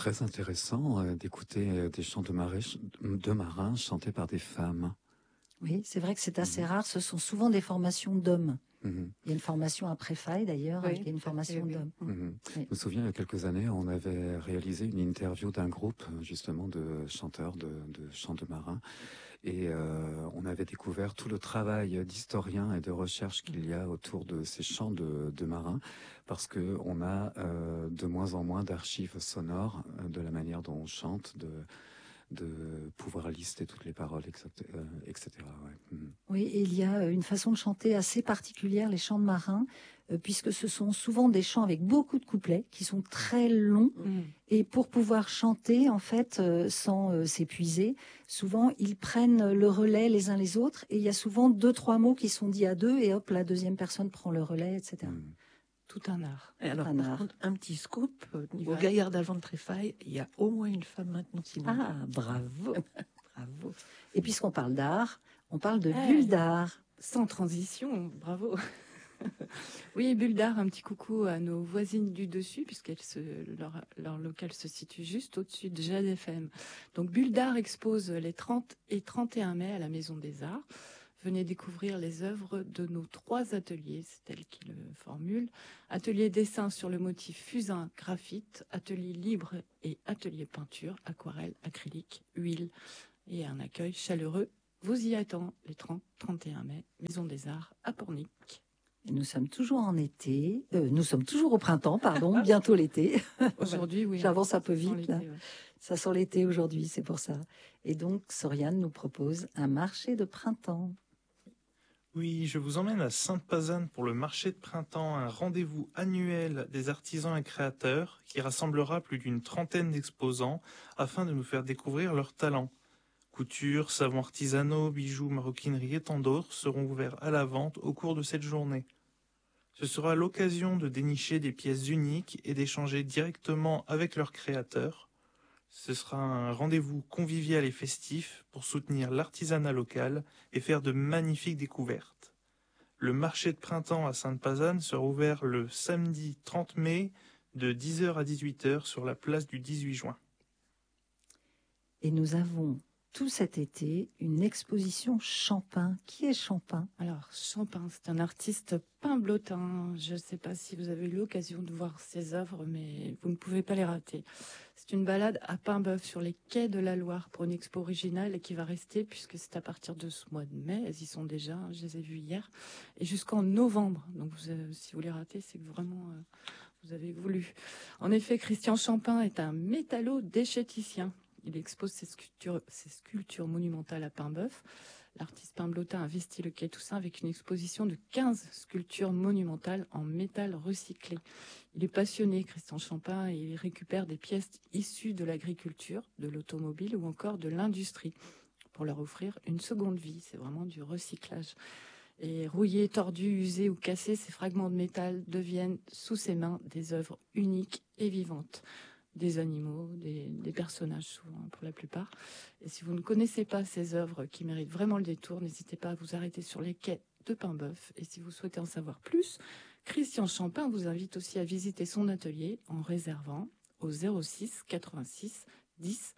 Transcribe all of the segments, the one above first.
très intéressant d'écouter des chants de marins chantés par des femmes. Oui, c'est vrai que c'est assez rare. Ce sont souvent des formations d'hommes. Mhm. Il y a une formation après faille d'ailleurs, Oui, qui est une formation oui. d'hommes. Mhm. Oui. Je me souviens, il y a quelques années, on avait réalisé une interview d'un groupe, justement, de chanteurs de chants de marins. Et on avait découvert tout le travail d'historien et de recherche qu'il y a autour de ces chants de marins, parce que on a de moins en moins d'archives sonores de la manière dont on chante, de pouvoir lister toutes les paroles, etc. Ouais. Mhm. Oui, et il y a une façon de chanter assez particulière, les chants de marins, puisque ce sont souvent des chants avec beaucoup de couplets qui sont très longs. Et pour pouvoir chanter, en fait, sans s'épuiser, souvent ils prennent le relais les uns les autres. Et il y a souvent 2-3 mots qui sont dits à deux, et hop, la deuxième personne prend le relais, etc. Mhm. Tout un art. Et alors, un par art. contre, un petit scoop, au Yvan. Gaillard d'Avant de Tréfaille, il y a au moins une femme maintenant qui l'a. Ah, bravo, bravo. Et puisqu'on parle d'art, on parle de Eh. bulles d'art. Sans transition, bravo. Oui, Bulle d'Art, un petit coucou à nos voisines du dessus, leur local se situe juste au-dessus de Jade FM. Donc Bulle d'Art expose les 30 et 31 mai à la Maison des Arts. Venez découvrir les œuvres de nos 3 ateliers, c'est elle qui le formule. Atelier dessin sur le motif fusain graphite, atelier libre et atelier peinture, aquarelle, acrylique, huile et un accueil chaleureux vous y attend les 30-31 mai, Maison des Arts à Pornic. Et nous sommes toujours en été, nous sommes toujours au printemps, pardon, bientôt l'été. Aujourd'hui, oui. J'avance un peu Sans vite, l'été, là. ouais. Ça sent l'été aujourd'hui, c'est pour ça. Et donc, Soriane nous propose un marché de printemps. Oui, je vous emmène à Sainte-Pazanne pour le marché de printemps, un rendez-vous annuel des artisans et créateurs qui rassemblera plus d'une trentaine d'exposants afin de nous faire découvrir leurs talents. Couture, savons artisanaux, bijoux, maroquinerie et tant d'autres seront ouverts à la vente au cours de cette journée. Ce sera l'occasion de dénicher des pièces uniques et d'échanger directement avec leurs créateurs. Ce sera un rendez-vous convivial et festif pour soutenir l'artisanat local et faire de magnifiques découvertes. Le marché de printemps à Sainte-Pazanne sera ouvert le samedi 30 mai de 10h à 18h sur la place du 18 juin. Et nous avons tout cet été une exposition Champin. Qui est Champin? Alors, Champin, c'est un artiste pimblotin. Je ne sais pas si vous avez eu l'occasion de voir ses œuvres, mais vous ne pouvez pas les rater. C'est une balade à Paimboeuf sur les quais de la Loire pour une expo originale et qui va rester, puisque c'est à partir de ce mois de mai, elles y sont déjà, je les ai vues hier, et jusqu'en novembre. Donc, si vous les ratez, c'est que vraiment, vous avez voulu. En effet, Christian Champin est un métallo-déchéticien. Il expose ses sculptures monumentales à Paimboeuf. L'artiste pimblotin a investi le Quai Toussaint avec une exposition de 15 sculptures monumentales en métal recyclé. Il est passionné, Christian Champin, et il récupère des pièces issues de l'agriculture, de l'automobile ou encore de l'industrie pour leur offrir une seconde vie. C'est vraiment du recyclage. Et rouillés, tordus, usés ou cassés, ces fragments de métal deviennent sous ses mains des œuvres uniques et vivantes. Des animaux, des personnages souvent pour la plupart. Et si vous ne connaissez pas ces œuvres qui méritent vraiment le détour, n'hésitez pas à vous arrêter sur les quais de Paimboeuf. Et si vous souhaitez en savoir plus, Christian Champin vous invite aussi à visiter son atelier en réservant au 06 86 10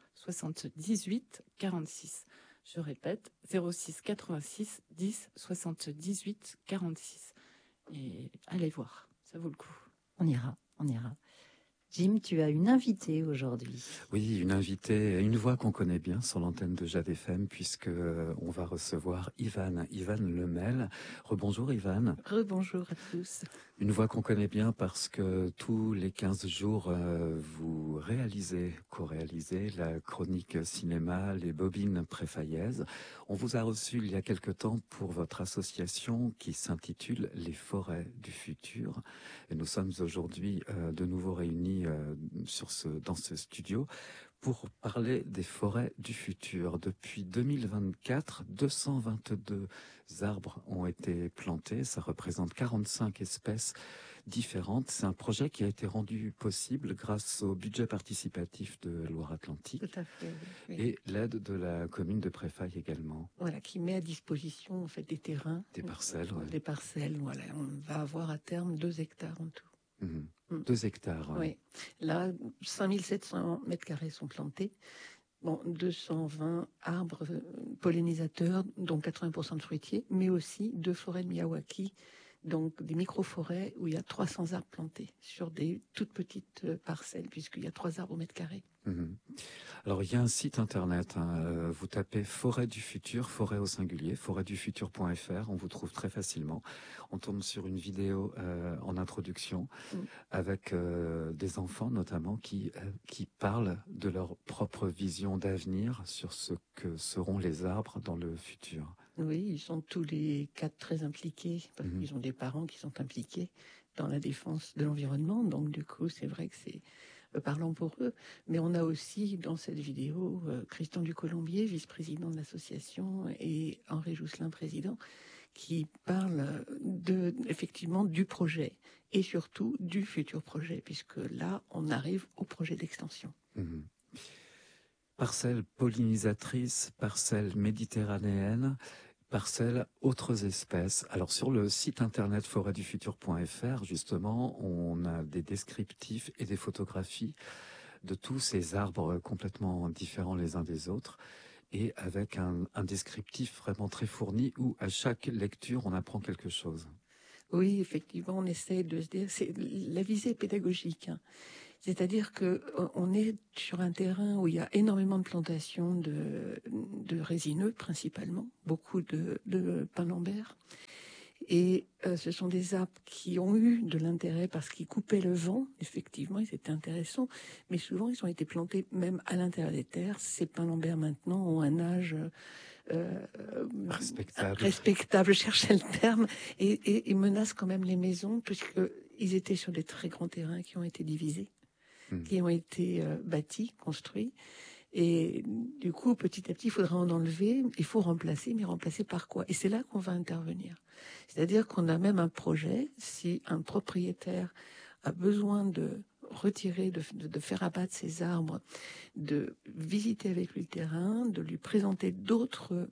78 46. Je répète, 06 86 10 78 46. Et allez voir, ça vaut le coup. On ira, on ira. Jim, tu as une invitée aujourd'hui. Oui, une invitée, une voix qu'on connaît bien sur l'antenne de Jade FM, puisque on va recevoir Ivan Lemel. Rebonjour Ivan. Rebonjour à tous. Une voix qu'on connaît bien parce que tous les 15 jours, vous co-réalisez la chronique cinéma Les Bobines Préfaillaises. On vous a reçu il y a quelque temps pour votre association qui s'intitule Les Forêts du Futur. Et nous sommes aujourd'hui de nouveau réunis dans ce studio pour parler des forêts du futur. Depuis 2024, 222 arbres ont été plantés. Ça représente 45 espèces différentes. C'est un projet qui a été rendu possible grâce au budget participatif de Loire-Atlantique. Tout à fait. Oui. Et l'aide de la commune de Préfaille également. Voilà, qui met à disposition en fait des terrains. Des parcelles, ouais. Des parcelles, voilà. On va avoir à terme 2 hectares en tout. 2 hectares. Oui. Là, 5700 mètres carrés sont plantés. Bon, 220 arbres pollinisateurs, dont 80% de fruitiers, mais aussi 2 forêts de Miyawaki, donc des micro-forêts où il y a 300 arbres plantés sur des toutes petites parcelles, puisqu'il y a 3 arbres au mètre carré. Alors, il y a un site internet, vous tapez Forêt du Futur, forêt au singulier, forêtdufutur.fr, on vous trouve très facilement. On tombe sur une vidéo en introduction avec des enfants notamment qui parlent de leur propre vision d'avenir sur ce que seront les arbres dans le futur. Oui, ils sont tous les 4 très impliqués, parce qu'ils ont des parents qui sont impliqués dans la défense de l'environnement, donc du coup, c'est vrai que c'est parlant pour eux. Mais on a aussi dans cette vidéo Christian Ducolombier, vice-président de l'association, et Henri Jousselin, président, qui parlent effectivement du projet et surtout du futur projet, puisque là, on arrive au projet d'extension. Parcelles pollinisatrices, parcelles méditerranéennes, parcelles autres espèces. Alors sur le site internet forêtdufutur.fr, justement, on a des descriptifs et des photographies de tous ces arbres complètement différents les uns des autres et avec un descriptif vraiment très fourni où à chaque lecture on apprend quelque chose. Oui, effectivement, on essaie de se dire, c'est la visée pédagogique, hein. C'est-à-dire que on est sur un terrain où il y a énormément de plantations de résineux, principalement, beaucoup de pin lambert. Et ce sont des arbres qui ont eu de l'intérêt parce qu'ils coupaient le vent. Effectivement, ils étaient intéressants. Mais souvent, ils ont été plantés même à l'intérieur des terres. Ces pins lambert, maintenant, ont un âge respectable, je cherchais le terme, et menacent quand même les maisons, puisqu'ils étaient sur des très grands terrains qui ont été divisés, qui ont été bâtis, construits. Et du coup, petit à petit, il faudra en enlever, il faut remplacer, mais remplacer par quoi? Et c'est là qu'on va intervenir. C'est-à-dire qu'on a même un projet, si un propriétaire a besoin de retirer, de faire abattre ces arbres, de visiter avec lui le terrain, de lui présenter d'autres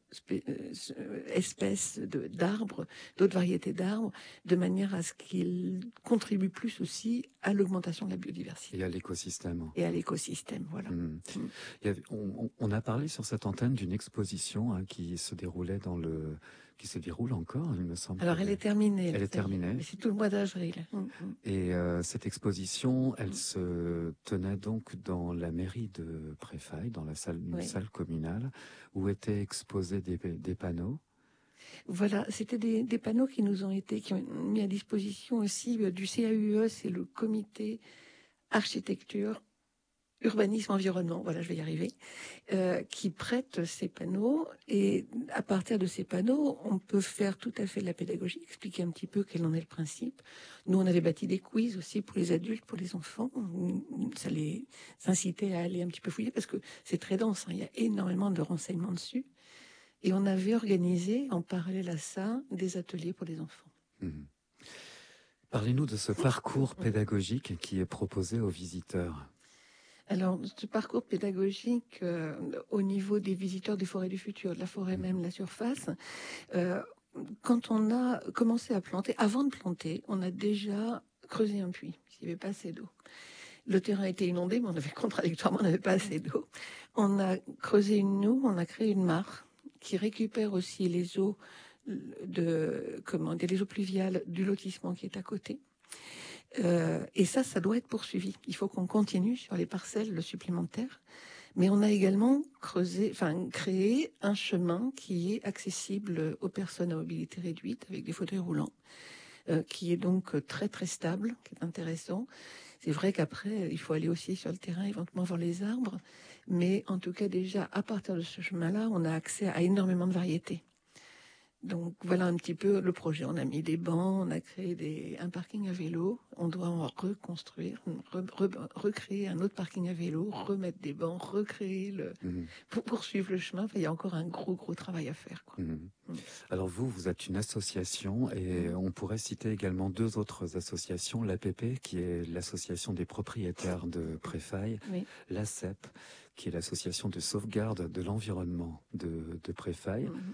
espèces d'arbres, d'autres variétés d'arbres, de manière à ce qu'il contribue plus aussi à l'augmentation de la biodiversité. Et à l'écosystème. Et à l'écosystème, voilà. On a parlé sur cette antenne d'une exposition qui se déroulait qui se déroule encore, il me semble. Alors, elle est terminée. Elle est terminée. C'est tout le mois d'avril. Et cette exposition, elle se tenait donc dans la mairie de Préfailles, dans une salle communale, où étaient exposés des panneaux. Voilà, c'était des panneaux qui ont mis à disposition aussi du CAUE, c'est le comité architecture, urbanisme, environnement, voilà, je vais y arriver, qui prête ces panneaux. Et à partir de ces panneaux, on peut faire tout à fait de la pédagogie, expliquer un petit peu quel en est le principe. Nous, on avait bâti des quiz aussi pour les adultes, pour les enfants. Ça les incitait à aller un petit peu fouiller parce que c'est très dense, hein, il y a énormément de renseignements dessus. Et on avait organisé, en parallèle à ça, des ateliers pour les enfants. Parlez-nous de ce parcours pédagogique qui est proposé aux visiteurs. Alors, ce parcours pédagogique, au niveau des visiteurs des forêts du futur, de la forêt même, la surface, quand on a commencé à planter, avant de planter, on a déjà creusé un puits, s'il n'y avait pas assez d'eau. Le terrain était inondé, mais contradictoirement, on n'avait pas assez d'eau. On a creusé une noue, on a créé une mare qui récupère aussi les eaux les eaux pluviales du lotissement qui est à côté. Et ça doit être poursuivi. Il faut qu'on continue sur les parcelles supplémentaires. Mais on a également créé un chemin qui est accessible aux personnes à mobilité réduite avec des fauteuils roulants, qui est donc très très stable, qui est intéressant. C'est vrai qu'après, il faut aller aussi sur le terrain, éventuellement voir les arbres. Mais en tout cas, déjà, à partir de ce chemin-là, on a accès à énormément de variétés. Donc voilà un petit peu le projet. On a mis des bancs, on a créé un parking à vélo. On doit en reconstruire, recréer un autre parking à vélo, remettre des bancs, recréer pour poursuivre le chemin. Enfin, il y a encore un gros travail à faire, quoi. Alors vous êtes une association et on pourrait citer également 2 autres associations, l'APP qui est l'association des propriétaires de Préfailles, l'ACEP qui est l'association de sauvegarde de l'environnement de Préfailles.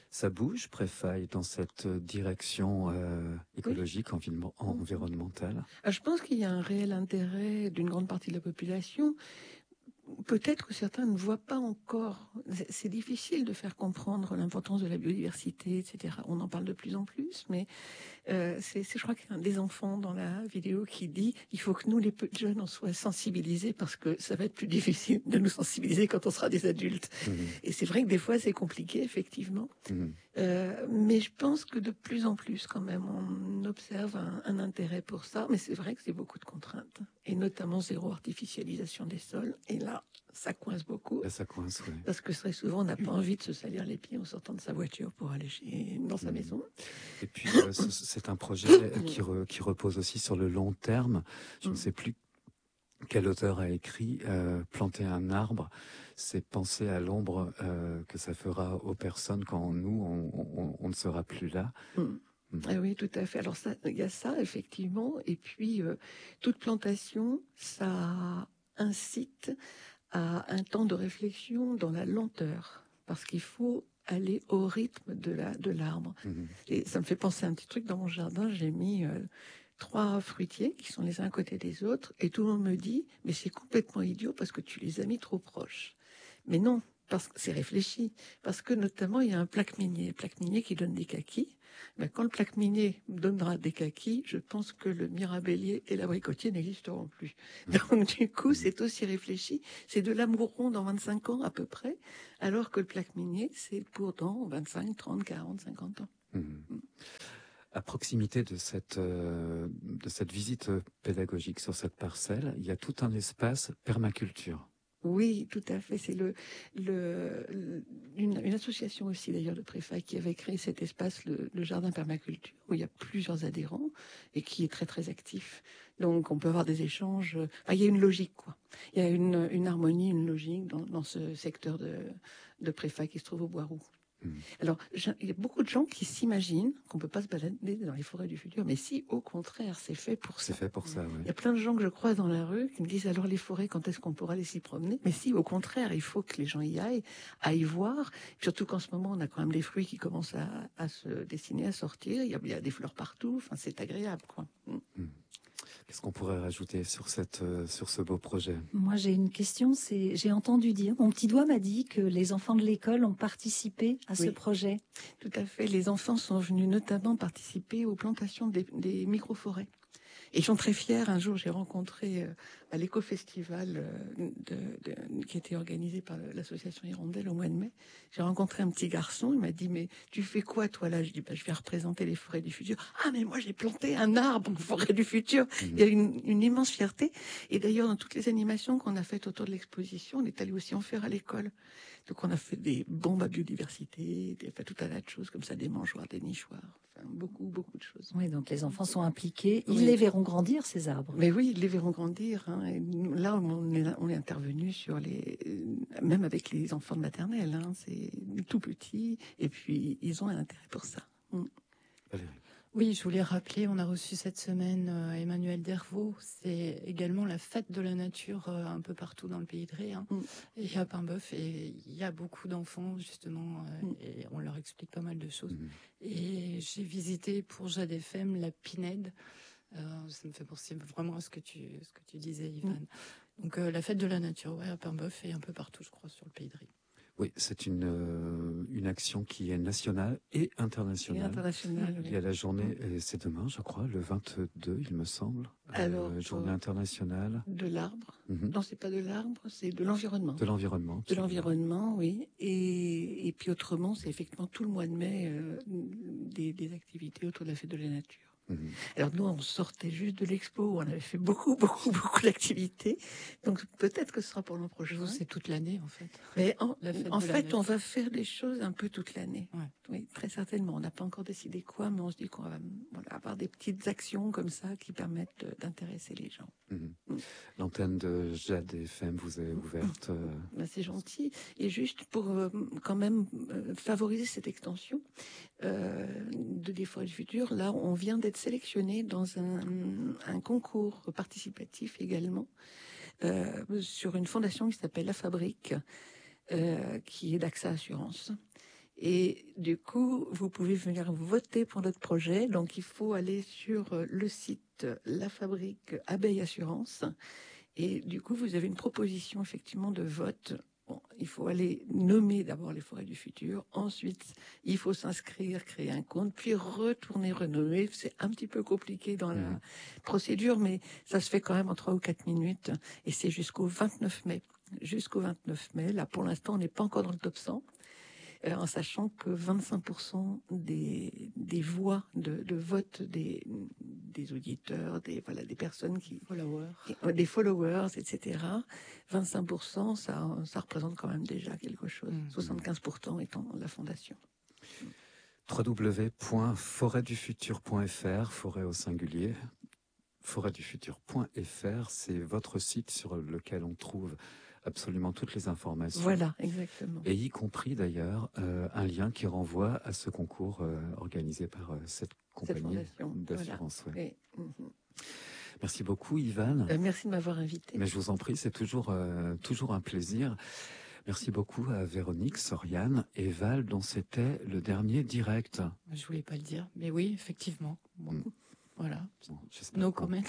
Ça bouge, Préfaille, dans cette direction écologique, environnementale? Je pense qu'il y a un réel intérêt d'une grande partie de la population. Peut-être que certains ne voient pas encore. C'est difficile de faire comprendre l'importance de la biodiversité, etc. On en parle de plus en plus, mais je crois qu'il y a un des enfants dans la vidéo qui dit il faut que nous, les jeunes, on soit sensibilisés parce que ça va être plus difficile de nous sensibiliser quand on sera des adultes. Et c'est vrai que des fois, c'est compliqué, effectivement. Mais je pense que de plus en plus, quand même, on observe un intérêt pour ça. Mais c'est vrai que c'est beaucoup de contraintes. Et notamment zéro artificialisation des sols. Et là, ça coince beaucoup. Là, ça coince, oui. Parce que très souvent, on n'a pas envie de se salir les pieds en sortant de sa voiture pour aller dans sa maison. Et puis, c'est un projet qui repose aussi sur le long terme. Je ne sais plus quel auteur a écrit planter un arbre, c'est penser à l'ombre que ça fera aux personnes quand nous, on ne sera plus là. Ah oui, tout à fait. Alors, il y a ça, effectivement. Et puis, toute plantation, ça incite à un temps de réflexion dans la lenteur. Parce qu'il faut aller au rythme de l'arbre. Et ça me fait penser à un petit truc dans mon jardin. J'ai mis 3 fruitiers qui sont les uns à côté des autres. Et tout le monde me dit, mais c'est complètement idiot parce que tu les as mis trop proches. Mais non, parce que c'est réfléchi. Parce que notamment, il y a un plaque minier qui donne des kakis. Mais quand le plaque minier donnera des kakis, je pense que le mirabellier et l'abricotier n'existeront plus. Donc du coup, c'est aussi réfléchi. C'est de l'amour rond dans 25 ans à peu près, alors que le plaque minier, c'est pour dans 25, 30, 40, 50 ans. À proximité de cette visite pédagogique sur cette parcelle, il y a tout un espace permaculture. Oui, tout à fait. C'est une association aussi d'ailleurs de Préfaille qui avait créé cet espace, le jardin permaculture, où il y a plusieurs adhérents et qui est très très actif. Donc on peut avoir des échanges. Il y a une logique, quoi. Il y a une harmonie, une logique dans ce secteur de Préfaille qui se trouve au Boiroux. Alors, il y a beaucoup de gens qui s'imaginent qu'on ne peut pas se balader dans les forêts du futur, mais si, au contraire, c'est fait pour ça. C'est fait pour ça, oui. Il y a plein de gens que je croise dans la rue qui me disent alors les forêts, quand est-ce qu'on pourra aller s'y promener? Mais si, au contraire, il faut que les gens y aillent voir. Surtout qu'en ce moment, on a quand même des fruits qui commencent à se dessiner, à sortir. Il y a des fleurs partout. Enfin, c'est agréable, quoi. Qu'est-ce qu'on pourrait rajouter sur ce beau projet? Moi, j'ai une question. J'ai entendu dire, mon petit doigt m'a dit que les enfants de l'école ont participé à ce projet. Tout à fait. Les enfants sont venus notamment participer aux plantations des micro-forêts. Et ils sont très fiers. Un jour, j'ai rencontré à l'éco-festival qui était organisé par l'association Hirondelle au mois de mai. J'ai rencontré un petit garçon. Il m'a dit, mais tu fais quoi, toi, là? Je dis, je vais représenter les forêts du futur. Ah, mais moi, j'ai planté un arbre en forêt du futur. Il y a une immense fierté. Et d'ailleurs, dans toutes les animations qu'on a faites autour de l'exposition, on est allé aussi en faire à l'école. Donc, on a fait des bombes à biodiversité, tout un tas de choses comme ça, des mangeoires, des nichoirs. Beaucoup de choses. Oui, donc les enfants sont impliqués. Ils les verront grandir, ces arbres. Mais oui, ils les verront grandir. Hein. Et là, on est intervenu même avec les enfants de maternelle. Hein. C'est tout petit. Et puis, ils ont un intérêt pour ça. Valérie. Oui, je voulais rappeler, on a reçu cette semaine Emmanuel Dervaux. C'est également la fête de la nature un peu partout dans le pays de Ré. Et à Paimboeuf, et il y a beaucoup d'enfants, justement, et on leur explique pas mal de choses. Et j'ai visité pour Jade FM la Pinède. Ça me fait penser vraiment à ce que tu disais, Yvan. Donc la fête de la nature, à Paimboeuf et un peu partout, je crois, sur le pays de Ré. Oui, c'est une action qui est nationale et internationale. Il y a la journée, et c'est demain, je crois, le 22, il me semble. Alors, journée internationale. De l'arbre. Non, c'est pas de l'arbre, c'est de l'environnement. De l'environnement. De l'environnement, oui. Et puis autrement, c'est effectivement tout le mois de mai des activités autour de la fête de la nature. Alors nous, on sortait juste de l'expo, on avait fait beaucoup d'activités. Donc peut-être que ce sera pour l'an prochain. C'est toute l'année, en fait. Mais en fait, on va faire des choses un peu toute l'année. Ouais. Oui, très certainement. On n'a pas encore décidé quoi, mais on se dit qu'on va avoir des petites actions comme ça qui permettent d'intéresser les gens. L'antenne de Jade FM vous est ouverte. C'est gentil. Et juste pour quand même favoriser cette extension des forêts du futur, là, on vient d'être sélectionné dans un concours participatif également sur une fondation qui s'appelle La Fabrique, qui est d'AXA Assurance. Et du coup, vous pouvez venir voter pour notre projet. Donc, il faut aller sur le site La Fabrique Abeille Assurance. Et du coup, vous avez une proposition effectivement de vote. Bon, il faut aller nommer d'abord les forêts du futur. Ensuite, il faut s'inscrire, créer un compte, puis retourner renommer. C'est un petit peu compliqué dans la procédure, mais ça se fait quand même en 3 ou 4 minutes. Et c'est jusqu'au 29 mai. Jusqu'au 29 mai. Là, pour l'instant, on n'est pas encore dans le top 100. En sachant que 25% des voix de vote des auditeurs, des personnes des followers, etc. 25%, ça représente quand même déjà quelque chose. 75% étant la fondation. www.forêtdufutur.fr, forêt au singulier, forêtdufutur.fr, c'est votre site sur lequel on trouve absolument toutes les informations. Voilà, exactement. Et y compris d'ailleurs un lien qui renvoie à ce concours organisé par cette compagnie d'assurance. Ouais. Merci beaucoup, Yvan. Merci de m'avoir invité. Mais je vous en prie, c'est toujours un plaisir. Merci beaucoup à Véronique, Soriane et Val, dont c'était le dernier direct. Je voulais pas le dire, mais oui, effectivement. Bon, voilà. Bon, No comment.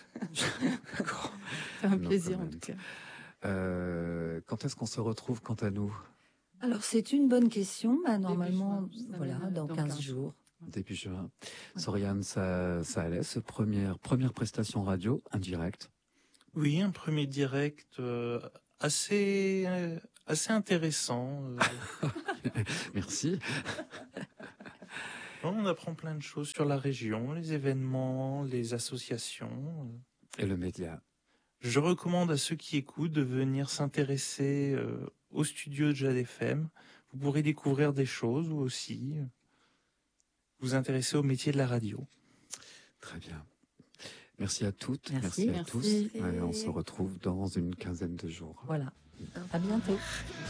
C'est un plaisir en tout cas. Quand est-ce qu'on se retrouve quant à nous? Alors c'est une bonne question. Normalement, dans 15 jours. Début juin. Soriane, ça allait, ce première prestation radio, un direct? Oui, un premier direct assez intéressant. Merci. On apprend plein de choses sur la région, les événements, les associations. Et le média. Je recommande à ceux qui écoutent de venir s'intéresser au studio de Jade FM. Vous pourrez découvrir des choses ou aussi vous intéresser au métier de la radio. Très bien. Merci à toutes, merci à tous. Et on se retrouve dans une quinzaine de jours. Voilà. À bientôt.